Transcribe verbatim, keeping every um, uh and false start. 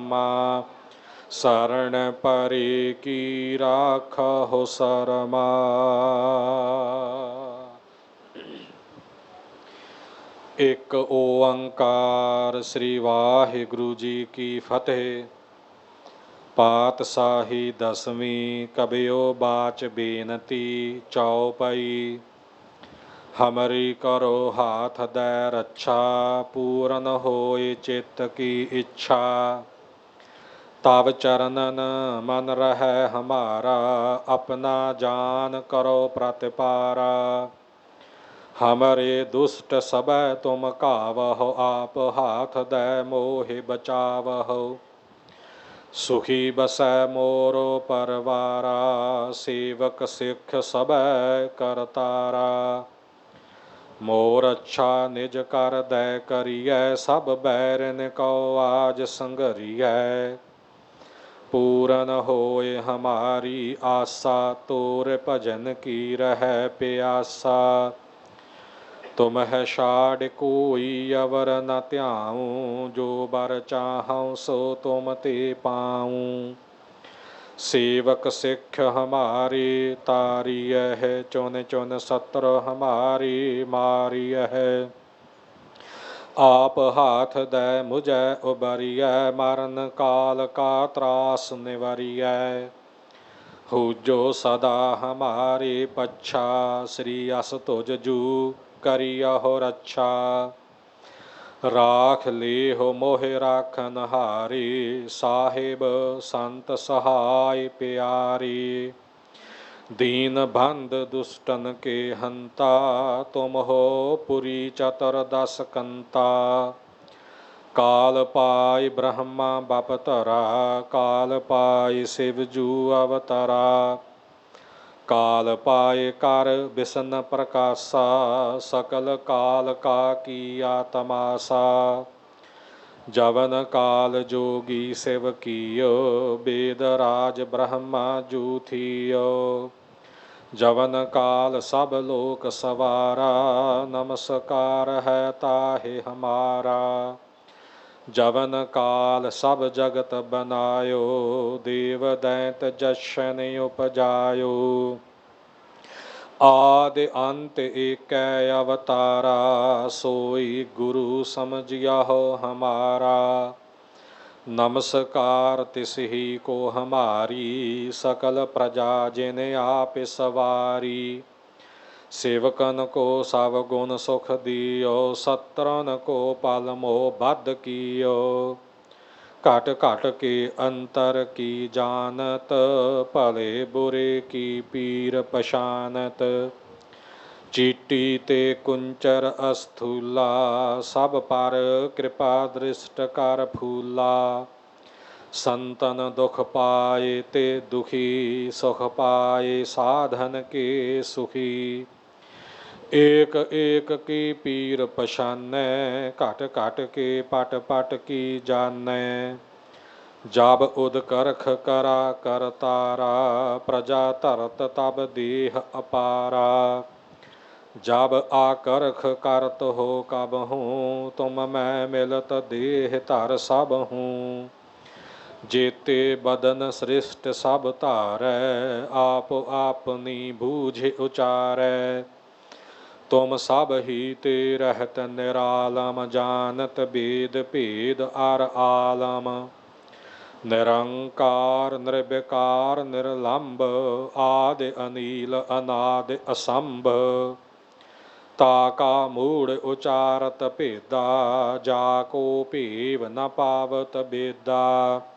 ब्रह्मा शरण परे की राखो शरमा। एक ओंकार श्री वाहिगुरु जी की फतेह। पातशाही दसवीं कबियो बाच बेनती चौपाई। हमरी करो हाथ दे रक्षा पूरन होए चित्त की इच्छा। तब चरणन मन रहे हमारा अपना जान करो प्रतिपारा। हमरे दुष्ट सब तुम कावहो आप हाथ दे मोहि बचावहो। सुखी बसै मोरो परवारा सेवक सिख सब करतारा। मोर अच्छा निज कर दे करिए सब बैरन को आज संगरिए। पूरन होए हमारी आशा तोर भजन की रह प्यासा। तुम है छाड़ कोई अवर न त्याऊँ जो बर चाहूँ सो तुम ते पाऊँ। सेवक सिख हमारी तारिय है चुन चुन सत्र हमारी मारिय है। आप हाथ दे मुझे उबरिय मरण काल का त्रास निवरिय। हुजो सदा हमारे पच्छा श्री अस तुझ जू करियहो रक्षा। राख ले हो मोहे राखन हारे साहिब संत सहाय प्यारे। दीन बंद दुष्टन के हंता तुम हो पुरी चतर दस कंता। काल पाय ब्रह्मा बपतरा काल पाय शिवजू अवतरा। काल पाए कर बिसन प्रकाशा सकल काल का किया तमाशा। जवन काल जोगी शिव कियो वेद राज ब्रह्मा जू थियो। जवन काल सब लोक सवारा नमस्कार है ताहे हमारा। जवन काल सब जगत बनायो देव दैत जशन उपजायो। आदि अंत एक अवतारा सोई गुरु समझियाहो हमारा। नमस्कार तिस ही को हमारी सकल प्रजा जिन आप सवारी। सेवकन को सब गुण सुख दियो सत्रन को पल मोह बद कियो। घट घट के अंतर की जानत भले बुरे की पीर पछानत। चीटी ते कुंचर अस्थूला सब पर कृपा दृष्ट कर फूला। संतन दुख पाए ते दुखी सुख पाए साधन के सुखी। एक एक की पीर पछानै घट घट के पट पट की जानै। जब उद करख करा कर तारा प्रजा धरत तब देह अपारा। जब आकरख करत हो कब हूँ तुम मैं मिलत देह धर सब हूँ। जेते बदन सृष्ट सब धारै आप आपनी बूझ उचारै। तुम सब ही ते रहत निरालम जानत वेद भेद अर आलम। निरंकार निर्विकार निर्लंब आदि अनील अनादि असंभ। ताका मूढ़ उचारत भेदा जाको भेव न पावत बेदा।